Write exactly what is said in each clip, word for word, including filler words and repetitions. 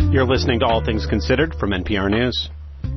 You're listening to All Things Considered from N P R News.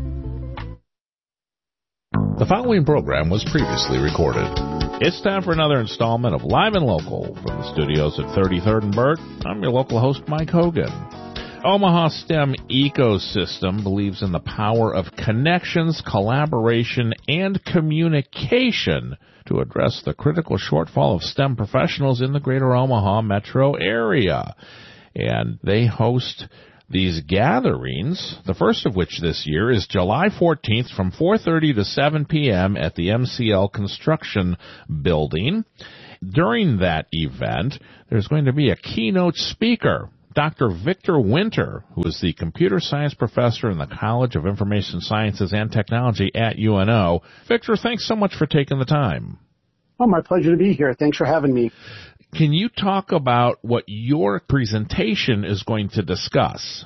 The following program was previously recorded. It's time for another installment of Live and Local from the studios at thirty-third and Burt. I'm your local host, Mike Hogan. Omaha STEM Ecosystem believes in the power of connections, collaboration, and communication to address the critical shortfall of STEM professionals in the greater Omaha metro area. And they host these gatherings, the first of which this year is July fourteenth from four thirty to seven p.m. at the M C L Construction Building. During that event, there's going to be a keynote speaker, Doctor Victor Winter, who is the computer science professor in the College of Information Sciences and Technology at U N O. Victor, thanks so much for taking the time. Oh, my pleasure to be here. Thanks for having me. Can you talk about what your presentation is going to discuss?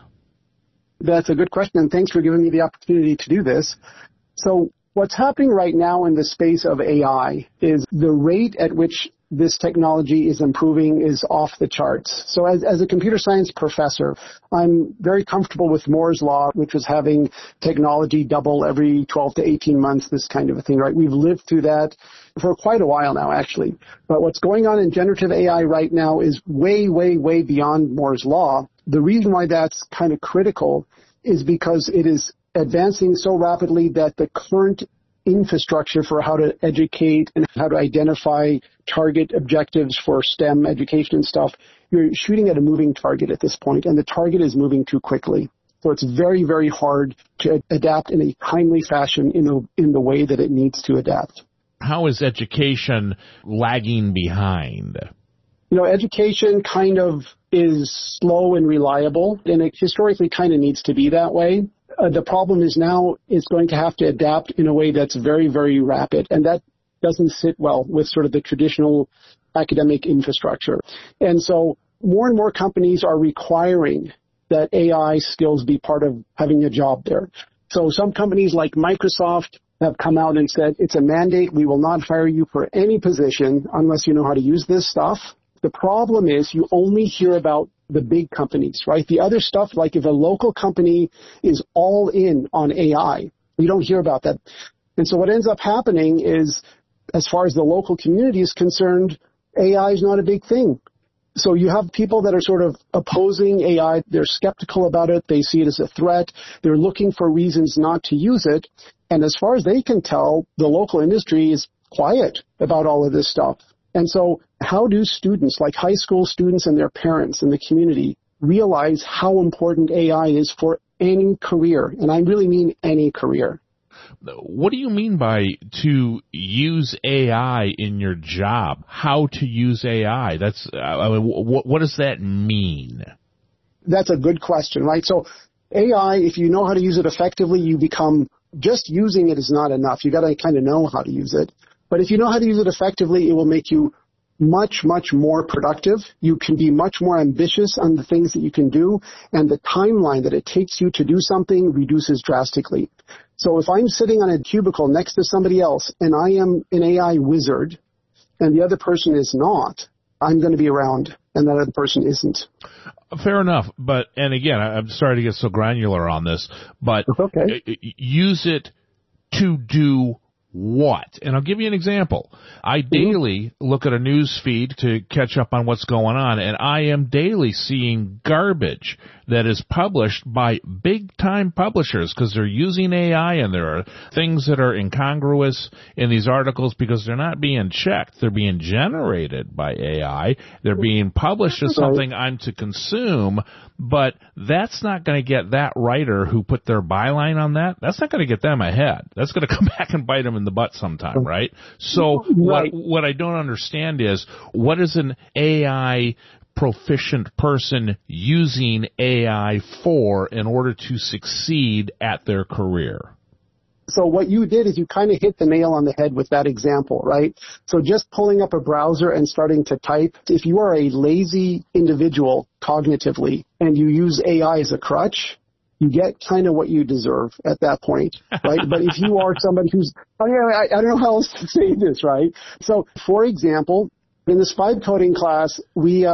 That's a good question, and thanks for giving me the opportunity to do this. So what's happening right now in the space of A I is the rate at which this technology is improving is off the charts. So as, as a computer science professor, I'm very comfortable with Moore's Law, which was having technology double every twelve to eighteen months, this kind of a thing, right? We've lived through that for quite a while now, actually. But what's going on in generative A I right now is way, way, way beyond Moore's Law. The reason why that's kind of critical is because it is advancing so rapidly that the current infrastructure for how to educate and how to identify target objectives for STEM education and stuff, you're shooting at a moving target at this point, and the target is moving too quickly. So it's very, very hard to adapt in a timely fashion in the, in the way that it needs to adapt. How is education lagging behind? You know, education kind of is slow and reliable, and it historically kind of needs to be that way. Uh, the problem is now it's going to have to adapt in a way that's very, very rapid, and that doesn't sit well with sort of the traditional academic infrastructure. And so more and more companies are requiring that A I skills be part of having a job there. So some companies like Microsoft have come out and said, it's a mandate, we will not hire you for any position unless you know how to use this stuff. The problem is you only hear about the big companies, right? The other stuff, like if a local company is all in on A I, you don't hear about that. And so what ends up happening is, as far as the local community is concerned, A I is not a big thing. So you have people that are sort of opposing A I. They're skeptical about it. They see it as a threat. They're looking for reasons not to use it. And as far as they can tell, the local industry is quiet about all of this stuff. And so how do students, like high school students and their parents and the community, realize how important A I is for any career? And I really mean any career. What do you mean by to use A I in your job? How to use A I? That's I mean, what, what does that mean? That's a good question, right? So A I, if you know how to use it effectively, you become, just using it is not enough. You got to kind of know how to use it. But if you know how to use it effectively, it will make you much, much more productive. You can be much more ambitious on the things that you can do, and the timeline that it takes you to do something reduces drastically. So if I'm sitting on a cubicle next to somebody else and I am an A I wizard and the other person is not, I'm going to be around and that other person isn't. Fair enough. But, and again, I'm sorry to get so granular on this, but okay. Use it to do what? And I'll give you an example. I daily look at a news feed to catch up on what's going on, and I am daily seeing garbage that is published by big-time publishers because they're using A I, and there are things that are incongruous in these articles because they're not being checked. They're being generated by A I. They're being published as something I'm to consume, but that's not going to get that writer who put their byline on that, that's not going to get them ahead. That's going to come back and bite them in the butt sometime, right? So what, what I don't understand is, what is an A I proficient person using A I for in order to succeed at their career? So what you did is you kind of hit the nail on the head with that example, right? So just pulling up a browser and starting to type, if you are a lazy individual cognitively and you use A I as a crutch, you get kind of what you deserve at that point, right? But if you are somebody who's, I, mean, I, I don't know how else to say this, right? So, for example, in this vibe coding class, we uh,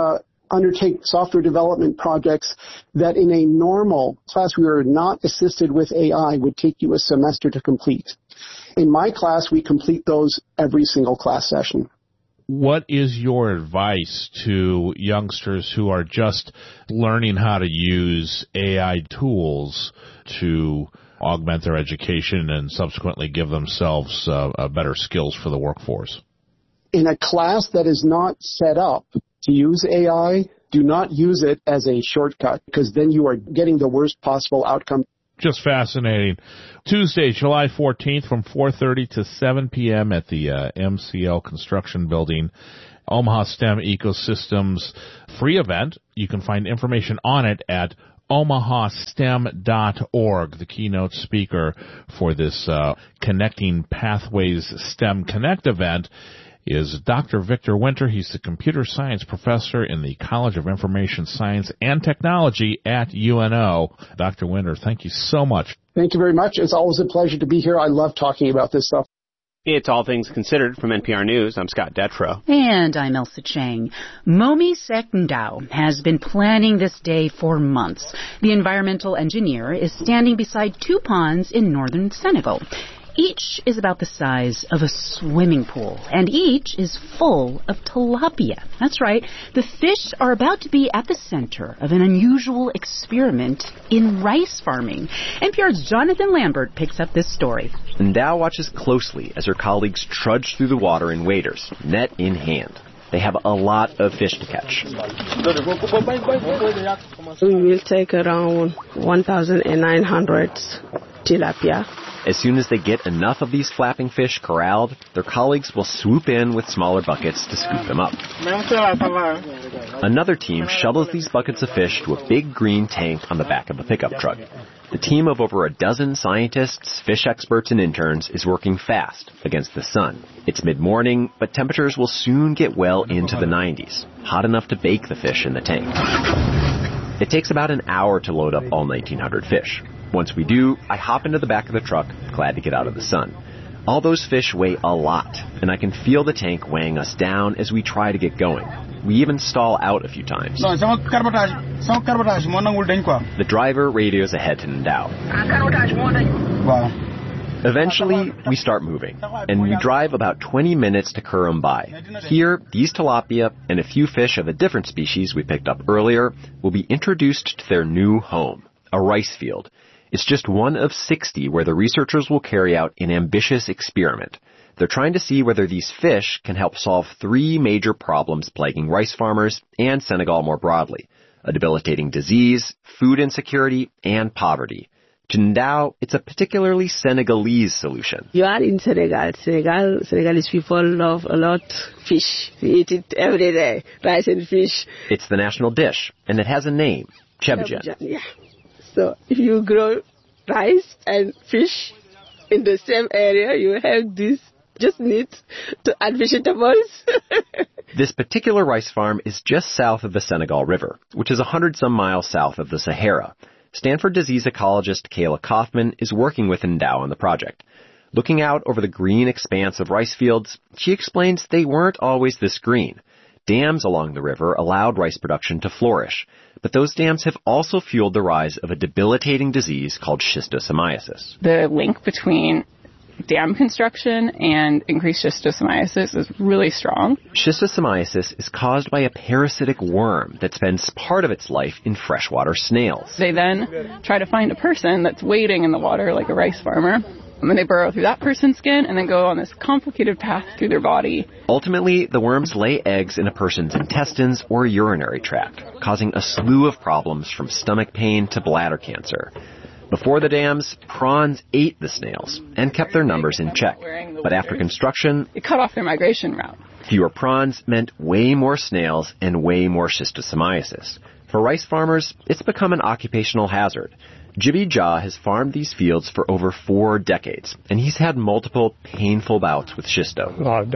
undertake software development projects that in a normal class we are not assisted with A I would take you a semester to complete. In my class, we complete those every single class session. What is your advice to youngsters who are just learning how to use A I tools to augment their education and subsequently give themselves uh, uh, better skills for the workforce? In a class that is not set up to use A I, do not use it as a shortcut, because then you are getting the worst possible outcome. Just fascinating. Tuesday, July fourteenth from four thirty to seven p.m. at the uh, M C L Construction Building, Omaha STEM Ecosystems free event. You can find information on it at omaha stem dot org. The keynote speaker for this uh, Connecting Pathways STEM Connect event is Doctor Victor Winter. He's the computer science professor in the College of Information Science and Technology at U N O. Doctor Winter, thank you so much. Thank you very much. It's always a pleasure to be here. I love talking about this stuff. It's All Things Considered from N P R News. I'm Scott Detrow. And I'm Elsa Chang. Momi Sek Ndao has been planning this day for months. The environmental engineer is standing beside two ponds in northern Senegal. Each is about the size of a swimming pool, and each is full of tilapia. That's right. The fish are about to be at the center of an unusual experiment in rice farming. N P R's Jonathan Lambert picks up this story. Ndao watches closely as her colleagues trudge through the water in waders, net in hand. They have a lot of fish to catch. We will take around one thousand nine hundred tilapia. As soon as they get enough of these flapping fish corralled, their colleagues will swoop in with smaller buckets to scoop them up. Another team shuttles these buckets of fish to a big green tank on the back of a pickup truck. The team of over a dozen scientists, fish experts, and interns is working fast against the sun. It's mid-morning, but temperatures will soon get well into the nineties, hot enough to bake the fish in the tank. It takes about an hour to load up all nineteen hundred fish. Once we do, I hop into the back of the truck, glad to get out of the sun. All those fish weigh a lot, and I can feel the tank weighing us down as we try to get going. We even stall out a few times. The driver radios ahead to Ndao. Eventually, we start moving, and we drive about twenty minutes to Kurumbai. Here, these tilapia and a few fish of a different species we picked up earlier will be introduced to their new home, a rice field. It's just one of sixty where the researchers will carry out an ambitious experiment. They're trying to see whether these fish can help solve three major problems plaguing rice farmers and Senegal more broadly: a debilitating disease, food insecurity, and poverty. To Ndao, it's a particularly Senegalese solution. You are in Senegal. Senegal, Senegalese people love a lot fish. We eat it every day, rice and fish. It's the national dish, and it has a name, Chebjan. Yeah. So if you grow rice and fish in the same area, you have this. Just need to add vegetables. This particular rice farm is just south of the Senegal River, which is a hundred some miles south of the Sahara. Stanford disease ecologist Kayla Kaufman is working with Ndao on the project. Looking out over the green expanse of rice fields, she explains they weren't always this green. Dams along the river allowed rice production to flourish, but those dams have also fueled the rise of a debilitating disease called schistosomiasis. The link between dam construction and increased schistosomiasis is really strong. Schistosomiasis is caused by a parasitic worm that spends part of its life in freshwater snails. They then try to find a person that's wading in the water like a rice farmer. And then they burrow through that person's skin and then go on this complicated path through their body. Ultimately, the worms lay eggs in a person's intestines or urinary tract, causing a slew of problems from stomach pain to bladder cancer. Before the dams, prawns ate the snails and kept their numbers in check. But after construction, it cut off their migration route. Fewer prawns meant way more snails and way more schistosomiasis. For rice farmers, it's become an occupational hazard. Jibi Jha has farmed these fields for over four decades, and he's had multiple painful bouts with schisto.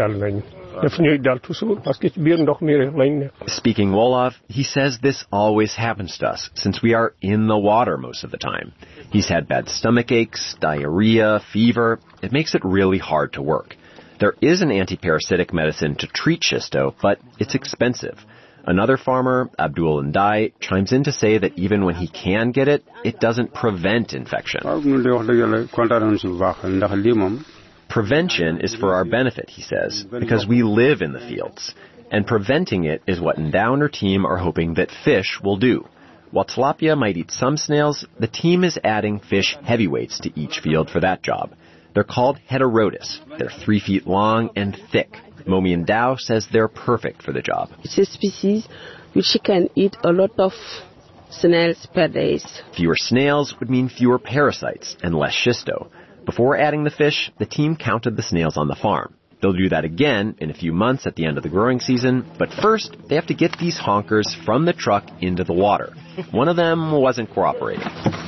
Speaking Wolof, he says this always happens to us, since we are in the water most of the time. He's had bad stomach aches, diarrhea, fever. It makes it really hard to work. There is an anti-parasitic medicine to treat schisto, but it's expensive. Another farmer, Abdul Ndai, chimes in to say that even when he can get it, it doesn't prevent infection. Prevention is for our benefit, he says, because we live in the fields. And preventing it is what Ndau and her team are hoping that fish will do. While tilapia might eat some snails, the team is adding fish heavyweights to each field for that job. They're called Heterotus. They're three feet long and thick. Momi Ndau says they're perfect for the job. It's a species which can eat a lot of snails per day. Fewer snails would mean fewer parasites and less schisto. Before adding the fish, the team counted the snails on the farm. They'll do that again in a few months at the end of the growing season, but first they have to get these honkers from the truck into the water. One of them wasn't cooperating.